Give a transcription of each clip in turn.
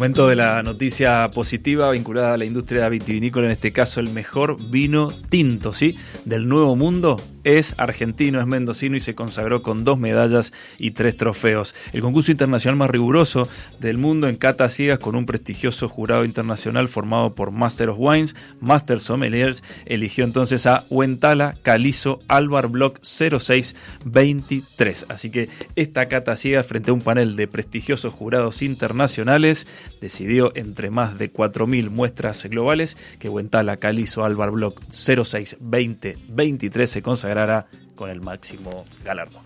Momento de la noticia positiva vinculada a la industria vitivinícola, en este caso el mejor vino tinto, ¿sí?, del Nuevo Mundo. Es argentino, es mendocino y se consagró con 2 medallas y 3 trofeos. El concurso internacional más riguroso del mundo en cata ciegas, con un prestigioso jurado internacional formado por Master of Wines, Master Sommeliers, eligió entonces a Huentala Calizo Alvar Block 0623. Así que esta cata ciegas, frente a un panel de prestigiosos jurados internacionales, decidió entre más de 4.000 muestras globales que Huentala Calizo Alvar Block 062023 se consagrara con el máximo galardón.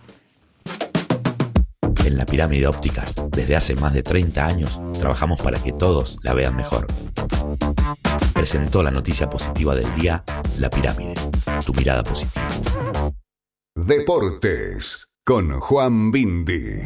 En La Pirámide Ópticas, desde hace más de 30 años, trabajamos para que todos la vean mejor. Presentó la noticia positiva del día, La Pirámide, tu mirada positiva. Deportes, con Juan Bindi.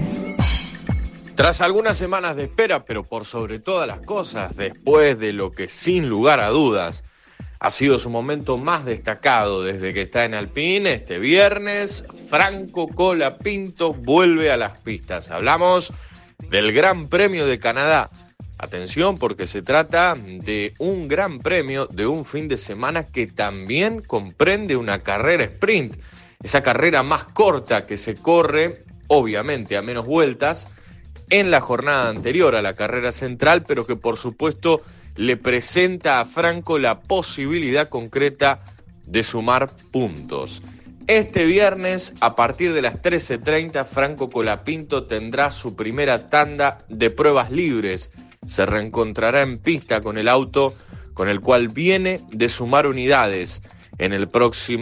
Tras algunas semanas de espera, pero por sobre todas las cosas, después de lo que sin lugar a dudas ha sido su momento más destacado desde que está en Alpine, este viernes, Franco Colapinto vuelve a las pistas. Hablamos del Gran Premio de Canadá. Atención, porque se trata de un gran premio de un fin de semana que también comprende una carrera sprint. Esa carrera más corta que se corre, obviamente a menos vueltas, en la jornada anterior a la carrera central, pero que por supuesto le presenta a Franco la posibilidad concreta de sumar puntos. Este viernes, a partir de las 13:30, Franco Colapinto tendrá su primera tanda de pruebas libres. Se reencontrará en pista con el auto con el cual viene de sumar unidades en el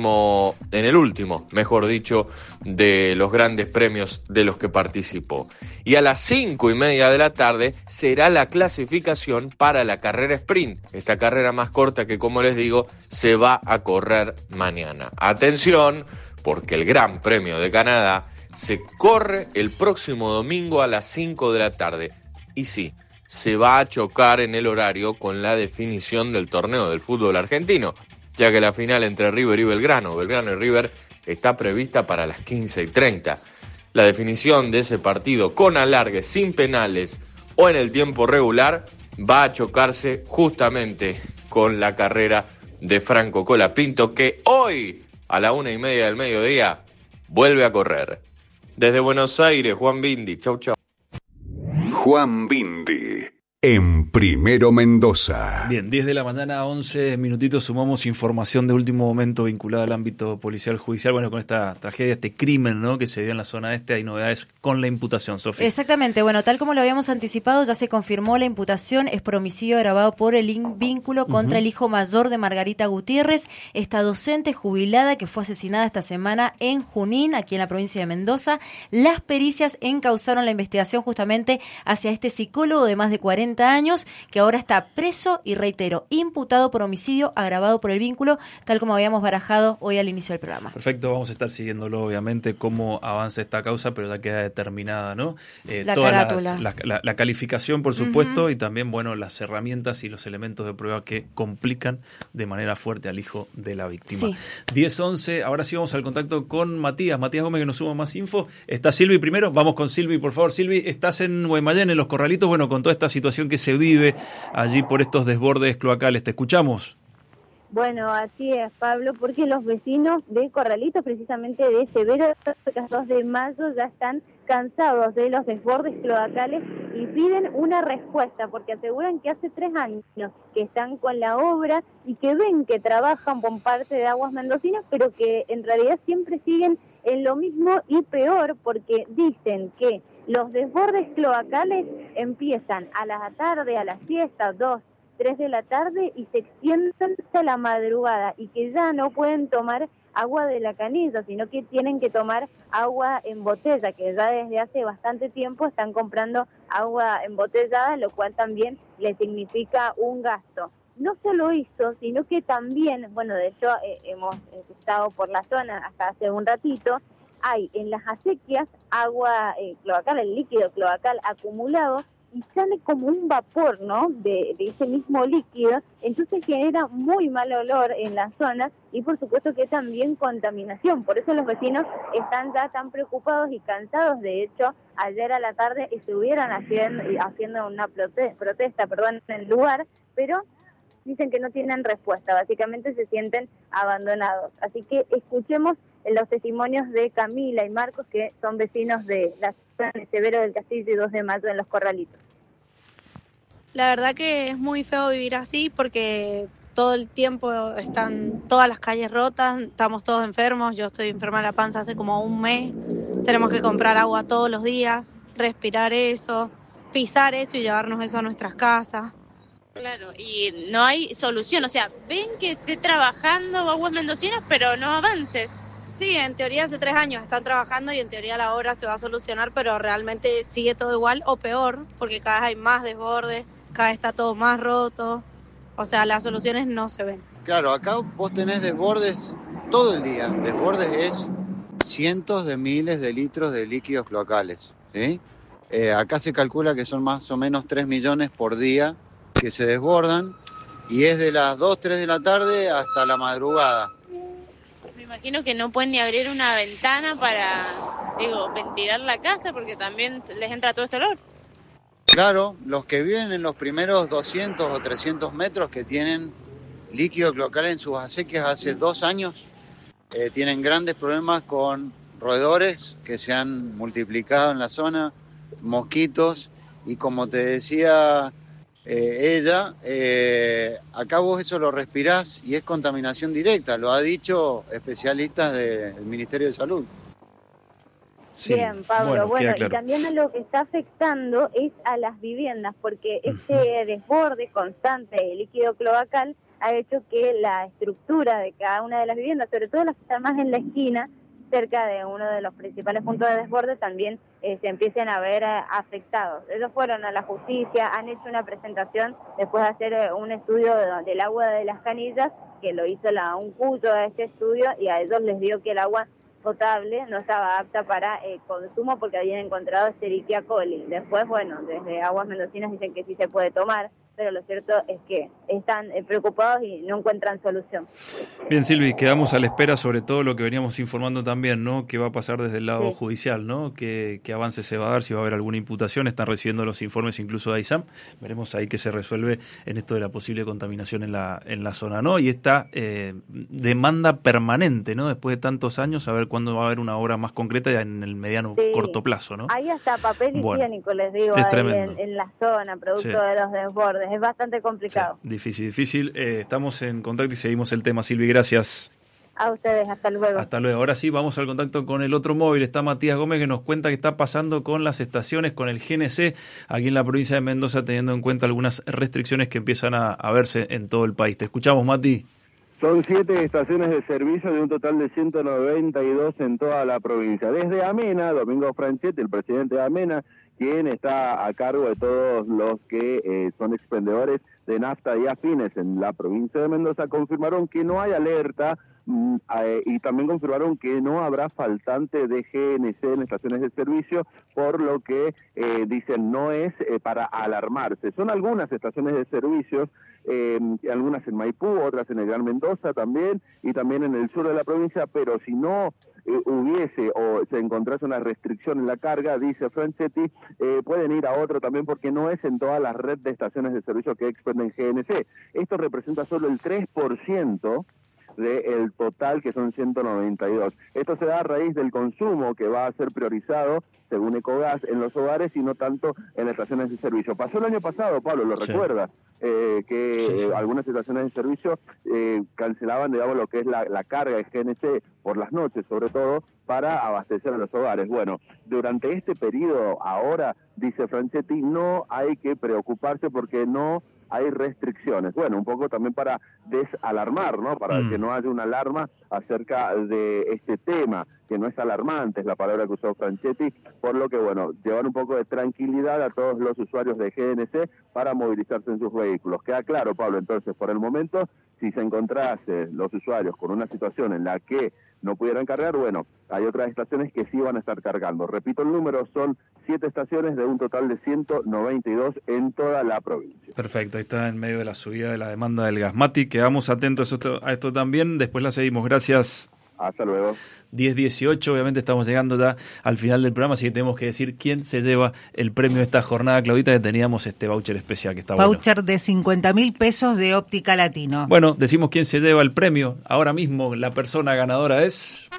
último, mejor dicho, de los grandes premios de los que participó. Y a las 5:30 de la tarde será la clasificación para la carrera sprint, esta carrera más corta que, como les digo, se va a correr mañana. Atención, porque el Gran Premio de Canadá se corre el próximo domingo a las 5 de la tarde. Y sí, se va a chocar en el horario con la definición del torneo del fútbol argentino, ya que la final entre River y Belgrano y River está prevista para las 15:30. La definición de ese partido con alargue, sin penales o en el tiempo regular, va a chocarse justamente con la carrera de Franco Colapinto, que hoy, a la 1:30 del mediodía, vuelve a correr. Desde Buenos Aires, Juan Bindi. Chau, chau. Juan Bindi, en Primero Mendoza. Bien, 10 de la mañana, 11 minutitos, sumamos información de último momento vinculada al ámbito policial judicial. Bueno, con esta tragedia, este crimen, ¿no?, que se dio en la zona este, hay novedades con la imputación, Sofía. Exactamente, bueno, tal como lo habíamos anticipado, ya se confirmó la imputación, es por homicidio agravado por el vínculo contra el hijo mayor de Margarita Gutiérrez, esta docente jubilada que fue asesinada esta semana en Junín, aquí en la provincia de Mendoza. Las pericias encauzaron la investigación justamente hacia este psicólogo de más de 40 años, que ahora está preso y, reitero, imputado por homicidio agravado por el vínculo, tal como habíamos barajado hoy al inicio del programa. Perfecto, vamos a estar siguiéndolo, obviamente, cómo avanza esta causa, pero ya queda determinada, ¿no? La calificación, por supuesto, y también, bueno, las herramientas y los elementos de prueba que complican de manera fuerte al hijo de la víctima. Sí. 10:11, ahora sí vamos al contacto con Matías Gómez, que nos suma más info. Está Silvi primero, vamos con Silvi, por favor. Silvi, estás en Guaymallén, en Los Corralitos, bueno, con toda esta situación que se vive allí por estos desbordes cloacales. Te escuchamos. Bueno, así es, Pablo, porque los vecinos de Corralitos, precisamente de Severo, las 2 de mayo, ya están cansados de los desbordes cloacales y piden una respuesta, porque aseguran que hace 3 años que están con la obra y que ven que trabajan con parte de Aguas Mendocinas, pero que en realidad siempre siguen en lo mismo y peor, porque dicen que los desbordes cloacales empiezan a la tarde, a la siesta, 2, 3 de la tarde, y se extienden hasta la madrugada, y que ya no pueden tomar agua de la canilla, sino que tienen que tomar agua en botella, que ya desde hace bastante tiempo están comprando agua embotellada, lo cual también les significa un gasto. No solo eso, sino que también, bueno, de hecho hemos estado por la zona hasta hace un ratito, hay en las acequias agua cloacal, el líquido cloacal acumulado, y sale como un vapor, ¿no?, de ese mismo líquido, entonces genera muy mal olor en la zona y por supuesto que también contaminación. Por eso los vecinos están ya tan preocupados y cansados. De hecho, ayer a la tarde estuvieron haciendo una protesta en el lugar, pero dicen que no tienen respuesta, básicamente se sienten abandonados. Así que escuchemos los testimonios de Camila y Marcos, que son vecinos de la zona de Severo del Castillo y 2 de Mayo en Los Corralitos. La verdad que es muy feo vivir así porque todo el tiempo están todas las calles rotas, estamos todos enfermos, yo estoy enferma de la panza hace como un mes, tenemos que comprar agua todos los días, respirar eso, pisar eso y llevarnos eso a nuestras casas. Claro, y no hay solución, o sea, ven que esté trabajando Aguas Mendocinas, pero no avances. Sí, en teoría hace 3 años están trabajando y en teoría la obra se va a solucionar, pero realmente sigue todo igual o peor, porque cada vez hay más desbordes, cada vez está todo más roto, o sea, las soluciones no se ven. Claro, acá vos tenés desbordes todo el día, desbordes es cientos de miles de litros de líquidos cloacales, ¿sí? Acá se calcula que son más o menos 3 millones por día que se desbordan y es de las 2, 3 de la tarde hasta la madrugada. Me imagino que no pueden ni abrir una ventana para, ventilar la casa porque también les entra todo este olor. Claro, los que viven en los primeros 200 o 300 metros que tienen líquido cloacal en sus acequias hace 2 años, tienen grandes problemas con roedores que se han multiplicado en la zona, mosquitos y como te decía ella, acá vos eso lo respirás y es contaminación directa, lo ha dicho especialistas del Ministerio de Salud. Sí. Bien, Pablo, bueno, claro. Y también a lo que está afectando es a las viviendas, porque este desborde constante de líquido cloacal ha hecho que la estructura de cada una de las viviendas, sobre todo las que están más en la esquina, cerca de uno de los principales puntos de desborde, también se empiecen a ver afectados. Ellos fueron a la justicia, han hecho una presentación después de hacer un estudio del agua de las canillas, que lo hizo un cuyo de este estudio, y a ellos les dio que el agua potable no estaba apta para consumo porque habían encontrado Escherichia coli. Después, bueno, desde Aguas Mendocinas dicen que sí se puede tomar, pero lo cierto es que están preocupados y no encuentran solución. Bien, Silvi, quedamos a la espera sobre todo lo que veníamos informando también, ¿no? ¿Qué va a pasar desde el lado judicial, ¿no? ¿Qué avance se va a dar? Si va a haber alguna imputación. Están recibiendo los informes incluso de AISAM. Veremos ahí qué se resuelve en esto de la posible contaminación en la zona, ¿no? Y esta demanda permanente, ¿no? Después de tantos años, a ver cuándo va a haber una obra más concreta ya en el mediano corto plazo, ¿no? Hay hasta papel higiénico, les digo, es ahí en la zona, producto de los desbordes. Es bastante complicado. Sí, difícil. Estamos en contacto y seguimos el tema, Silvi. Gracias. A ustedes, hasta luego. Hasta luego. Ahora sí, vamos al contacto con el otro móvil. Está Matías Gómez, que nos cuenta qué está pasando con las estaciones, con el GNC, aquí en la provincia de Mendoza, teniendo en cuenta algunas restricciones que empiezan a verse en todo el país. Te escuchamos, Mati. Son 7 estaciones de servicio de un total de 192 en toda la provincia. Desde Amena, Domingo Franchetti, el presidente de Amena, quien está a cargo de todos los que son expendedores de nafta y afines en la provincia de Mendoza, confirmaron que no hay alerta y también confirmaron que no habrá faltante de GNC en estaciones de servicio, por lo que dicen no es para alarmarse. Son algunas estaciones de servicios, algunas en Maipú, otras en el Gran Mendoza también, y también en el sur de la provincia, pero si no hubiese o se encontrase una restricción en la carga, dice Franchetti, pueden ir a otro también porque no es en toda la red de estaciones de servicio que expenden GNC. Esto representa solo el 3% del total, que son 192. Esto se da a raíz del consumo que va a ser priorizado, según Ecogas, en los hogares y no tanto en las estaciones de servicio. Pasó el año pasado, Pablo, lo recuerda, que algunas estaciones de servicio cancelaban, digamos, lo que es la carga de GNC por las noches, sobre todo, para abastecer a los hogares. Bueno, durante este periodo, ahora, dice Franchetti, no hay que preocuparse porque no hay restricciones. Bueno, un poco también para desalarmar, ¿no? Para que no haya una alarma acerca de este tema, que no es alarmante, es la palabra que usó Franchetti, por lo que, bueno, llevar un poco de tranquilidad a todos los usuarios de GNC para movilizarse en sus vehículos. Queda claro, Pablo, entonces, por el momento, si se encontrase los usuarios con una situación en la que no pudieran cargar, bueno, hay otras estaciones que sí van a estar cargando. Repito el número, son 7 estaciones de un total de 192 en toda la provincia. Perfecto, ahí está en medio de la subida de la demanda del Gasmati. Quedamos atentos a esto también, después la seguimos. Gracias. Hasta luego. 10:18, obviamente estamos llegando ya al final del programa, así que tenemos que decir quién se lleva el premio de esta jornada, Claudita, que teníamos este voucher especial que está voucher de 50.000 pesos de Óptica Latino. Bueno, decimos quién se lleva el premio. Ahora mismo la persona ganadora es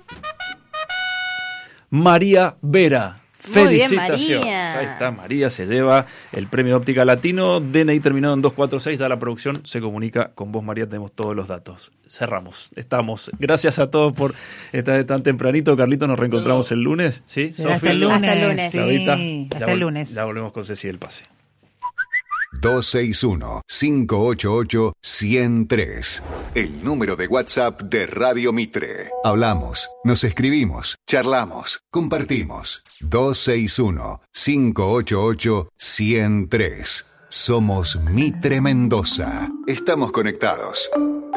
María Vera. Felicitaciones. Muy bien, María. Ahí está, María se lleva el premio de Óptica Latino, DNI terminado en 246, ya la producción se comunica con vos, María, tenemos todos los datos. Cerramos, estamos. Gracias a todos por estar tan tempranito. Carlito, nos reencontramos el lunes, ¿sí? Sí, hasta el lunes. Hasta el lunes. Claudita, sí, hasta el lunes. Ya volvemos con Ceci del Pase. 261-588-103. El número de WhatsApp de Radio Mitre. Hablamos, nos escribimos, charlamos, compartimos. 261-588-103. Somos Mitre Mendoza. Estamos conectados.